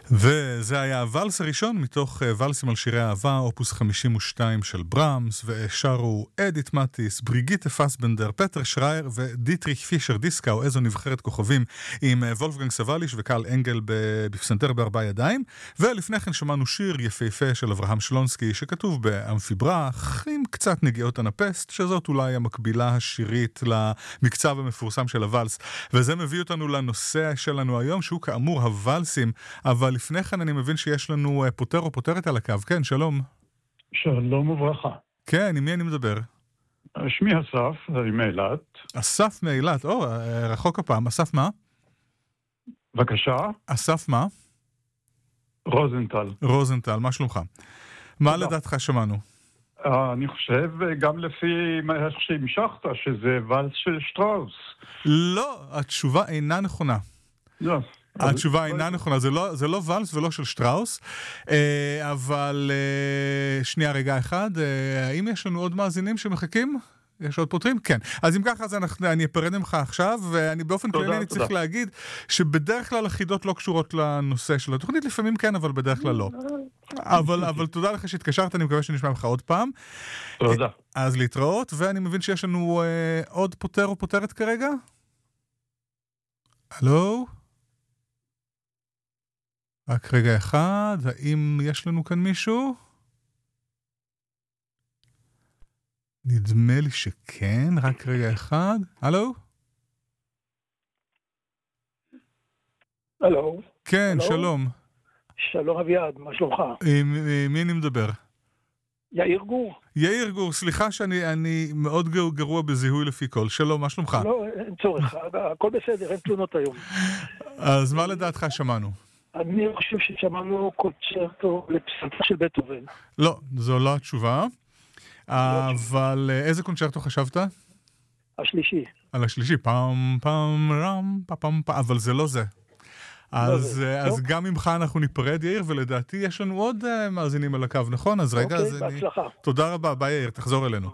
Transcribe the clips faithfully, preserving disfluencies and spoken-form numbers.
וזה היה הוואלס הראשון מתוך וואלסים על שירי אהבה, אופוס חמישים ושתיים של ברמס, ושרו אדית מטיס, בריגיטה פסבנדר, פטר שרייר ודיטריך פישר דיסקאו, איזו נבחרת כוכבים, עם וולפגנג סבליש וקל אנגל בפסנתר בארבע ידיים. ולפני כן שמענו שיר יפהפה של אברהם שלונסקי שכתוב באמפיברח עם קצת נגיעות אנפסט, שזאת אולי המקבילה השירית למקצב המפורסם של הוואלס. וזה מביא אותנו לנושא שלנו היום, שהוא כאמור הוואלסים. אבל לפני כן אני מבין שיש לנו פותר או פותרת על הקו. כן, שלום. שלום וברכה. כן, עם מי אני מדבר? שמי אסף, אני מאילת. אסף מאילת, או, רחוק הפעם. אסף מה? בבקשה. אסף מה? רוזנטל. רוזנטל, מה שלומך? מה לדעתך שמענו? אני חושב, גם לפי איך שהמשכת, שזה ואלס של שטראוס. לא, התשובה אינה נכונה. לא. התשובה אינה נכונה, זה לא, זה לא ואלס ולא של שטראוס, אבל שנייה רגע אחד, האם יש לנו עוד מאזינים שמחכים? יש עוד פותרים? כן. אז אם ככה, אז אנחנו, אני אפרד ממך עכשיו, ואני באופן כללי אני צריך להגיד שבדרך כלל החידות לא קשורות לנושא של התוכנית, לפעמים כן, אבל בדרך כלל לא. אבל, אבל תודה לך שהתקשרת, אני מקווה שנשמע ממך עוד פעם. תודה. אז להתראות, ואני מבין שיש לנו עוד פותר או פותרת כרגע? הלו? רק רגע אחד, האם יש לנו כאן מישהו? נדמה לי שכן, רק רגע אחד. הלו? הלו. כן, הלו? שלום. שלום אביעד, מה שלומך? עם, עם מי אני מדבר? יאיר גור. יאיר גור, סליחה שאני אני מאוד גרוע בזיהוי לפי קול. שלום, מה שלומך? לא, אין צורך, הכל בסדר, אין תלונות היום. אז מה לדעתך שמענו? אני חושב ששמענו קונצ'רטו לפסנתר של בטהובן. לא, זו לא התשובה. אבל איזה קונצ'רטו חשבת? השלישי. על השלישי, פעם פעם רם, פעם פעם, אבל זה לא זה. אז, אז גם ממך אנחנו ניפרד, יאיר, ולדעתי יש לנו עוד מאזינים על הקו, נכון? אז רגע, אוקיי, אז בהצלחה. אני... תודה רבה, ביי יאיר, תחזור אלינו.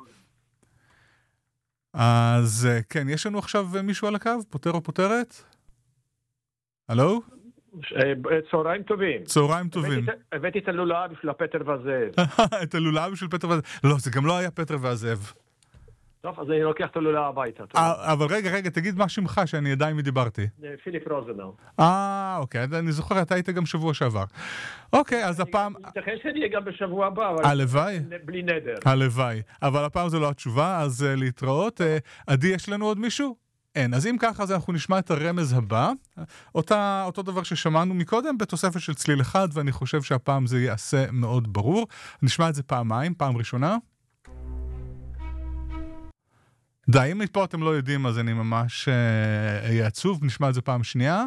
אז כן, יש לנו עכשיו מישהו על הקו? פותר או פותרת? הלו? צהריים טובים. צהריים טובים. הבאתי את הלולאה בשביל הפטר והזאב. את הלולאה בשביל פטר והזאב. לא, זה גם לא היה פטר והזאב. טוב, אז אני לוקח את הלולאה הביתה. אבל רגע, רגע, תגיד מה שמך שאני ידע אם דיברתי. פיליפ רוזנל. אה, אוקיי, אני זוכר, אתה היית גם שבוע שעבר. אוקיי, אז הפעם... תכן שאני אהיה גם בשבוע הבא, אבל... הלוואי. בלי נדר. הלוואי. אבל הפעם זו לא התשובה, אז להתראות. עדי, יש לנו עוד מישהו? אין. אז אם ככה, אז אנחנו נשמע את הרמז הבא. אותה, אותו דבר ששמענו מקודם, בתוספת של צליל אחד, ואני חושב שהפעם זה יעשה מאוד ברור. נשמע את זה פעמיים, פעם ראשונה. די, אם מפה אתם לא יודעים, אז אני ממש אהיה עצוב. נשמע את זה פעם שנייה.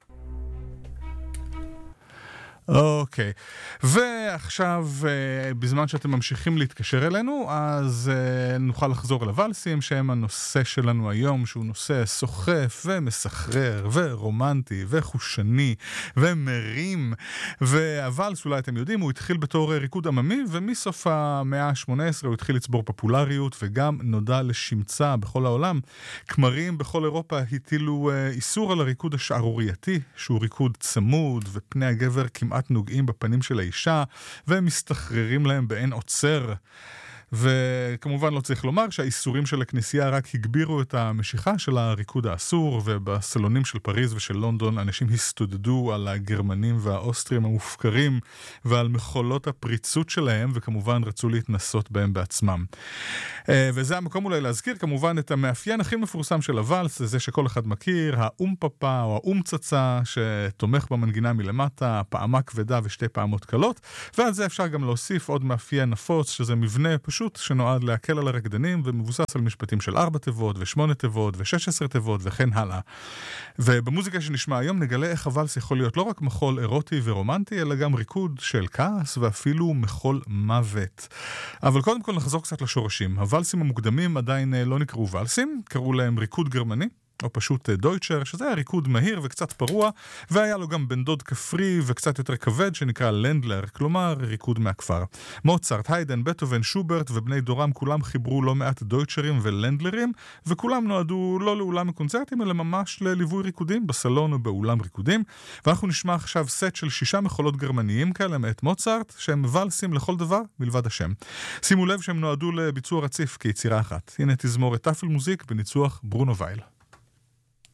אוקיי, ועכשיו בזמן שאתם ממשיכים להתקשר אלינו, אז נוכל לחזור אל הוואלסים, שהם הנושא שלנו היום, שהוא נושא סוחף ומסחרר ורומנטי וחושני ומרים. והוואלס, אולי אתם יודעים, הוא התחיל בתור ריקוד עממי, ומסוף המאה ה-שמונה עשרה הוא התחיל לצבור פופולריות וגם נודע לשמצה בכל העולם. כמרים בכל אירופה הטילו איסור על הריקוד השערורייתי, שהוא ריקוד צמוד ופני הגבר כמעט נוגעים בפנים של האישה, והם מסתחררים להם באין עוצר. וכמובן לא צריך לומר שהאיסורים של הכנסייה רק הגבירו את המשיכה של הריקוד האסור, ובסלונים של פריז ושל לונדון אנשים הסתודדו על הגרמנים והאוסטרים המופקרים ועל מחולות הפריצות שלהם, וכמובן רצו להתנסות בהם בעצמם. וזה המקום אולי להזכיר כמובן את המאפיין הכי מפורסם של הוואלס, זה שכל אחד מכיר, האום פפה או האום צצה שתומך במנגינה מלמטה, פעמה כבדה ושתי פעמות קלות, ועל זה אפשר גם להוסיף עוד מאפיין נפוץ, שזה מבנה פשוט שנועד להקל על הרקדנים ומבוסס על משפטים של ארבע תיבות ושמונה תיבות ושש עשרה תיבות וכן הלאה. ובמוזיקה שנשמע היום נגלה איך הוואלס יכול להיות לא רק מחול אירוטי ורומנטי, אלא גם ריקוד של כעס ואפילו מחול מוות. אבל קודם כל נחזור קצת לשורשים. הוואלסים המוקדמים עדיין לא נקראו ואלסים, קראו להם ריקוד גרמני. או פשוט דויטשר, שזה היה ריקוד מהיר וקצת פרוע, והיה לו גם בן דוד כפרי וקצת יותר כבד שנקרא לנדלר, כלומר ריקוד מהכפר. מוצרט, היידן, בטהובן, שוברט ובני דורם כולם חיברו לא מעט דויטשרים ולנדלרים, וכולם נועדו לא לאולם הקונצרטים, אלא ממש לליווי ריקודים בסלון או באולם ריקודים. ואנחנו נשמע עכשיו סט של שישה מחולות גרמניים כאלה מאת מוצרט, שהם ולסים לכל דבר מלבד השם. שימו לב שהם נועדו לביצוע רציף כיצירה אחת. הנה תזמורת טאפל מוזיק בניצוח ברונו וייל.